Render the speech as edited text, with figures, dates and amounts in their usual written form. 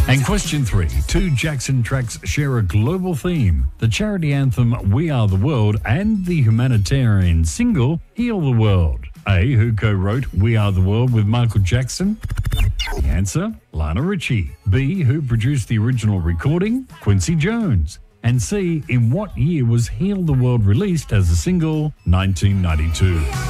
And question 3. 2 Jackson tracks share a global theme. The charity anthem We Are the World and the humanitarian single Heal the World. A. Who co-wrote We Are the World with Michael Jackson? The answer, Lionel Richie. B. Who produced the original recording? Quincy Jones. And C. In what year was Heal the World released as a single? 1992.